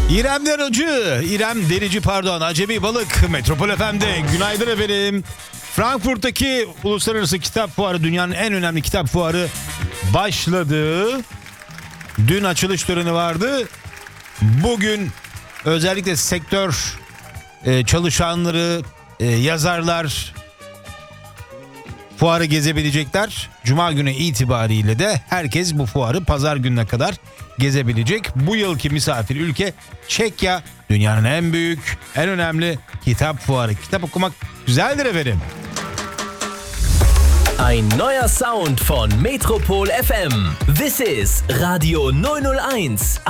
İrem'den İrem Derici Acemi Balık Metropol FM'de. Günaydın efendim. Frankfurt'taki Uluslararası Kitap Fuarı, dünyanın en önemli kitap fuarı başladı. Dün açılış töreni vardı. Bugün özellikle sektör çalışanları, yazarlar fuarı gezebilecekler. Cuma günü itibariyle de herkes bu fuarı pazar gününe kadar gezebilecek. Bu yılki misafir ülke Çekya. Dünyanın en büyük, en önemli kitap fuarı. Kitap okumak güzeldir efendim. Ein neuer Sound von Metropol FM. This is Radio 901.